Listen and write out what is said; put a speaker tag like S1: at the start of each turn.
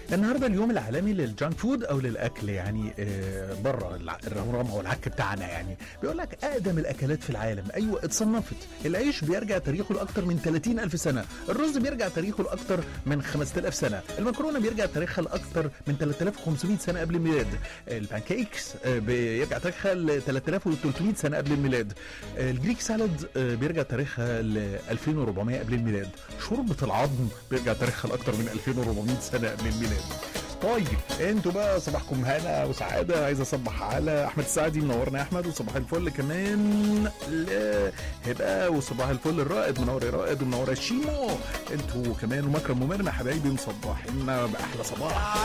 S1: النهارده اليوم العالمي للجانك فود او للاكل، يعني بره الرمرامه والعك بتاعنا. يعني بيقول لك اقدم الاكلات في العالم، ايوه اتصنفت. العيش بيرجع تاريخه لاكثر من 30,000 سنه، الرز بيرجع تاريخه لاكثر من 5000 سنه، المكرونه بيرجع تاريخها لاكثر من 3500 سنه قبل الميلاد، البانكيكس بيرجع تاريخها ل 3300 سنه قبل الميلاد، الجريك سالاد بيرجع تاريخها ل 2400 قبل الميلاد، شوربه العظم بيرجع تاريخها لاكثر من 2400 سنه قبل الميلاد. طيب انتوا بقى صباحكم هنا وسعاده. عايز اصبح على احمد السعدي، منورنا يا احمد، وصباح الفل كمان لهبه، وصباح الفل الرائد، منور يا رائد، ومنور يا شيمو. انتوا كمان ومكرم ومرنا حبايبي مصباحينا باحلى صباح.